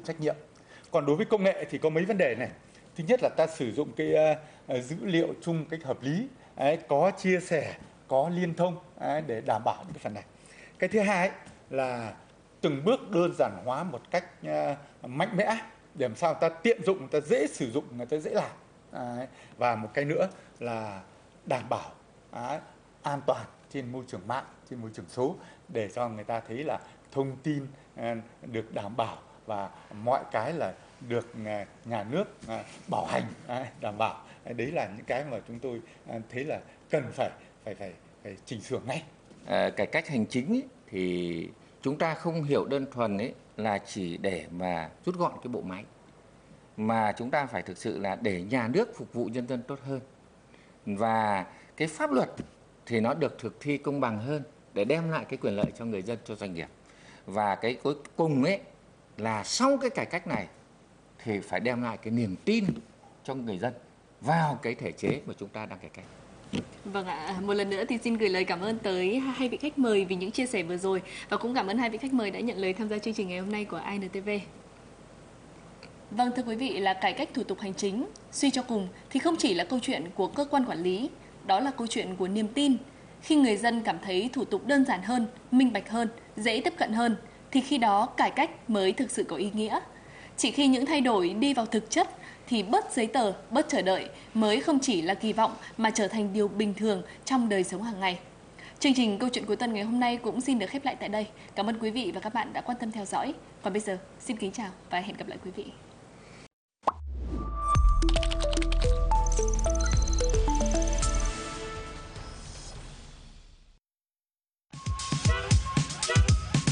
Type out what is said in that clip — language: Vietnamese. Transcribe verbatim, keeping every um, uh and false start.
trách nhiệm. Còn đối với công nghệ thì có mấy vấn đề này. Thứ nhất là ta sử dụng cái uh, dữ liệu chung cách hợp lý, ấy, có chia sẻ, có liên thông, ấy, để đảm bảo những cái phần này. Cái thứ hai ấy, là từng bước đơn giản hóa một cách uh, mạnh mẽ để làm sao ta tiện dụng, ta dễ sử dụng, người ta dễ làm. Đấy. Và một cái nữa là đảm bảo đấy, an toàn trên môi trường mạng, trên môi trường số, để cho người ta thấy là thông tin uh, được đảm bảo và mọi cái là được uh, nhà nước uh, bảo hành, uh, đảm bảo. Đấy là những cái mà chúng tôi uh, thấy là cần phải phải phải phải chỉnh sửa ngay. À, cải cách hành chính ấy, thì chúng ta không hiểu đơn thuần ấy là chỉ để mà rút gọn cái bộ máy, mà chúng ta phải thực sự là để nhà nước phục vụ nhân dân tốt hơn, và cái pháp luật thì nó được thực thi công bằng hơn để đem lại cái quyền lợi cho người dân, cho doanh nghiệp. Và cái cuối cùng ấy là sau cái cải cách này thì phải đem lại cái niềm tin cho người dân vào cái thể chế mà chúng ta đang cải cách. Vâng ạ, một lần nữa thì xin gửi lời cảm ơn tới hai vị khách mời vì những chia sẻ vừa rồi, và cũng cảm ơn hai vị khách mời đã nhận lời tham gia chương trình ngày hôm nay của i en tê vê. Vâng, thưa quý vị, là cải cách thủ tục hành chính, suy cho cùng thì không chỉ là câu chuyện của cơ quan quản lý, đó là câu chuyện của niềm tin. Khi người dân cảm thấy thủ tục đơn giản hơn, minh bạch hơn, dễ tiếp cận hơn, thì khi đó cải cách mới thực sự có ý nghĩa. Chỉ khi những thay đổi đi vào thực chất thì bớt giấy tờ, bớt chờ đợi mới không chỉ là kỳ vọng mà trở thành điều bình thường trong đời sống hàng ngày. Chương trình Câu chuyện cuối tuần ngày hôm nay cũng xin được khép lại tại đây. Cảm ơn quý vị và các bạn đã quan tâm theo dõi. Còn bây giờ, xin kính chào và hẹn gặp lại quý vị.